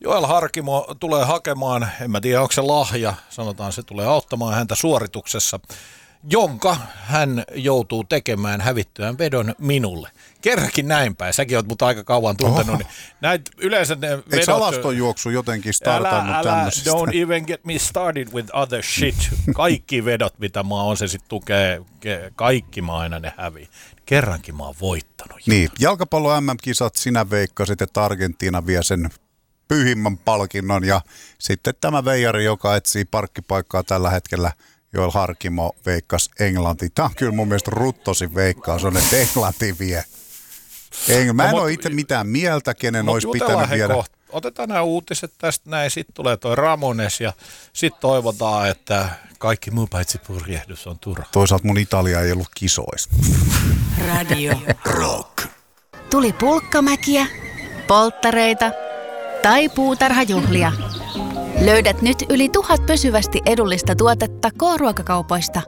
Joel Harkimo tulee hakemaan, en mä tiedä onko se lahja, sanotaan se tulee auttamaan häntä suorituksessa, jonka hän joutuu tekemään hävittyään vedon minulle. Kerrankin näin päin. Säkin oot mut aika kauan tuntenut. Niin näitä yleensä ne vedot... Eikö alastonjuoksu jotenkin startannut tämmöisistä? Don't even get me started with other shit. Kaikki vedot, mitä mä oon, se sit tukee. Kaikki mä aina ne häviin. Kerrankin mä oon voittanut. Niin, jalkapallo MM-kisat sinä veikkasit, että Argentiina vie sen pyhimmän palkinnon. Ja sitten tämä veijari, joka etsii parkkipaikkaa tällä hetkellä, Joel Harkimo veikkasi Englanti. Tämä on kyllä mun mielestä ruttosin veikkaus, on, että Englanti vie. Mä en ole itse mitään mieltä, kenen olisi pitänyt viedä. Otetaan nämä uutiset tästä näin, sitten tulee toi Ramones ja sitten toivotaan, että kaikki muu paitsi purjehdus on turha. Toisaalta mun Italia ei ollut kisoissa. Radio Rock. Tuli pulkkamäkiä, polttareita tai puutarhajuhlia. Löydät nyt yli 1000 pysyvästi edullista tuotetta K-ruokakaupoista.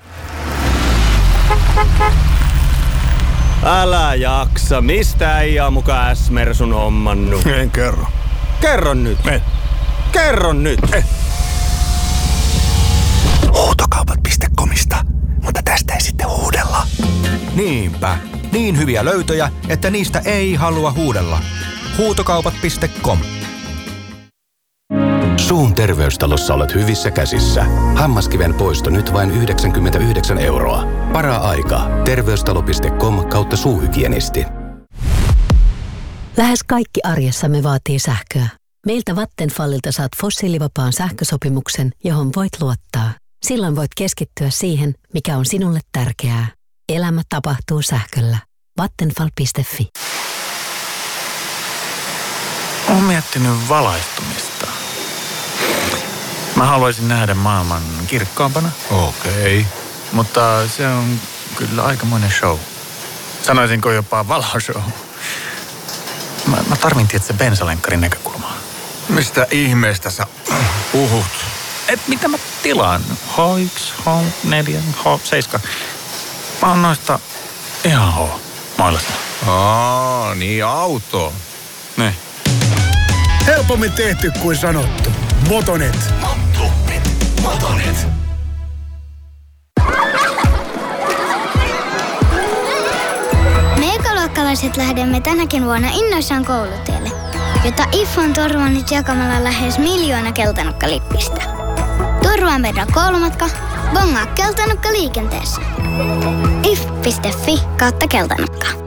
Älä jaksa. Mistä äijä on muka S-Mersun hommannut? En kerro. Kerro nyt. Kerro nyt. Huutokaupat.comista, mutta tästä ei sitten huudella. Niinpä. Niin hyviä löytöjä, että niistä ei halua huudella. Huutokaupat.com. Suun terveystalossa olet hyvissä käsissä. Hammaskiven poisto nyt vain 99 €. Para-aika. Terveystalo.com/suuhygienisti. Lähes kaikki arjessamme vaatii sähköä. Meiltä Vattenfallilta saat fossiilivapaan sähkösopimuksen, johon voit luottaa. Silloin voit keskittyä siihen, mikä on sinulle tärkeää. Elämä tapahtuu sähköllä. Vattenfall.fi. Olen miettinyt valaistumista. Mä haluaisin nähdä maailman kirkkaampana. Okei. Mutta se on kyllä aikamoinen show. Sanoisinko jopa valoshow. Mä tarvin tietysti bensalenkkarin näkökulmaa. Mistä ihmeestä sä puhut? Mitä mä tilaan? H1, H4, H7. Mä oon noista ihan H-mailasta. Niin auto. Ne. Helpommin tehty kuin sanottu. Motonet. Motonet. Me ekaluokkalaiset lähdemme tänäkin vuonna innoissaan koulutielle, jota IF on turvannut jakamalla lähes 1 miljoona keltanukkalippistä. Turvaa meidän koulumatka, bongaa keltanukka liikenteessä. if.fi/keltanukka.